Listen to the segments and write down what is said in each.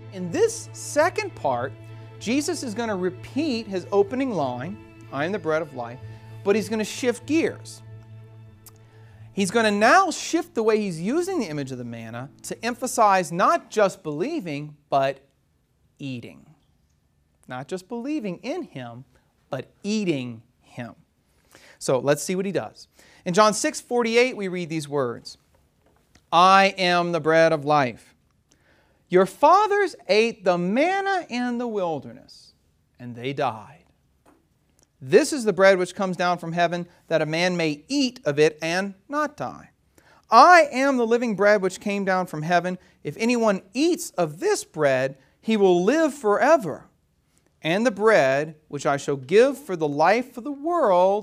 In this second part, Jesus is going to repeat his opening line, I am the bread of life, but he's going to shift gears. He's going to now shift the way he's using the image of the manna to emphasize not just believing, but eating. Not just believing in him, but eating him. So let's see what he does. In John 6:48, we read these words, I am the bread of life. Your fathers ate the manna in the wilderness, and they died. This is the bread which comes down from heaven, that a man may eat of it and not die. I am the living bread which came down from heaven. If anyone eats of this bread, he will live forever. And the bread which I shall give for the life of the world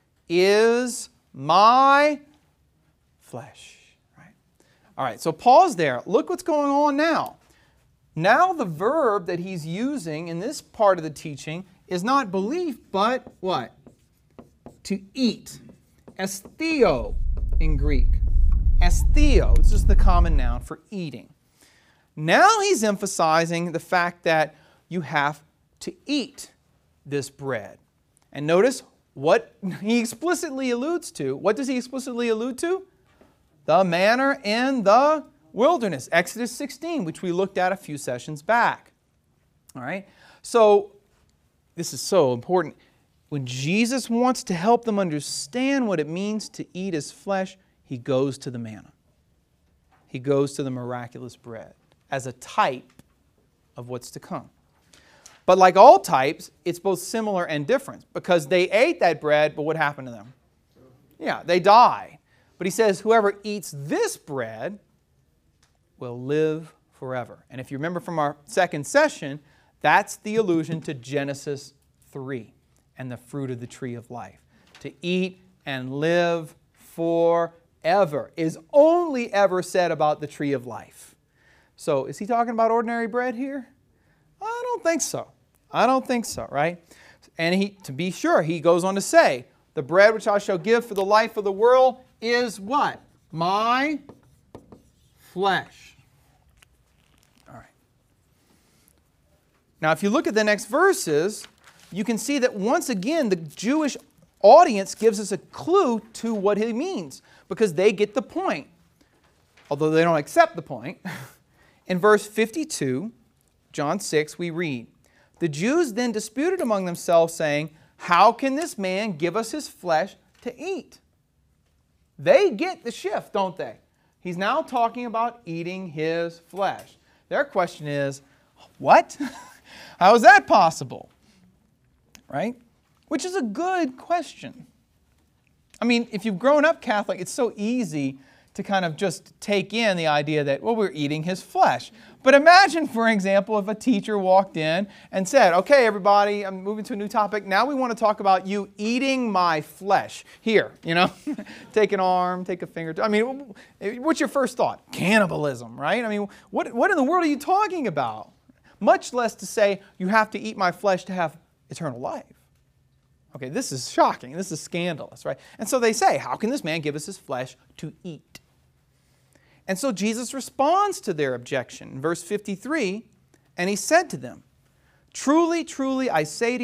is my flesh. Right? All right, so pause there. Look what's going on now. Now the verb that he's using in this part of the teaching is not belief, but what? To eat. Estheo in Greek. Estheo, it's just the common noun for eating. Now he's emphasizing the fact that you have to eat this bread. And notice what he explicitly alludes to. What does he explicitly allude to? The manna in the wilderness. Exodus 16, which we looked at a few sessions back. All right? So, this is so important. When Jesus wants to help them understand what it means to eat his flesh, he goes to the manna. He goes to the miraculous bread as a type of what's to come. But like all types, it's both similar and different, because they ate that bread, but what happened to them? Yeah, they die. But he says, whoever eats this bread will live forever. And if you remember from our second session, that's the allusion to Genesis 3 and the fruit of the tree of life. To eat and live forever is only ever said about the tree of life. So is he talking about ordinary bread here? I don't think so. I don't think so, right? And to be sure, he goes on to say, the bread which I shall give for the life of the world is what? My flesh. All right. Now, if you look at the next verses, you can see that once again, the Jewish audience gives us a clue to what he means, because they get the point, although they don't accept the point. In verse 52, John 6, we read, the Jews then disputed among themselves, saying, how can this man give us his flesh to eat? They get the shift, don't they? He's now talking about eating his flesh. Their question is, what? How is that possible? Right? Which is a good question. I mean, if you've grown up Catholic, it's so easy to kind of just take in the idea that, well, we're eating his flesh. But imagine, for example, if a teacher walked in and said, okay, everybody, I'm moving to a new topic. Now we want to talk about you eating my flesh. Here, take an arm, take a finger. I mean, what's your first thought? Cannibalism, right? I mean, what in the world are you talking about? Much less to say, you have to eat my flesh to have eternal life. Okay, this is shocking. This is scandalous, right? And so they say, how can this man give us his flesh to eat? And so Jesus responds to their objection in verse 53, and he said to them, truly, truly, I say to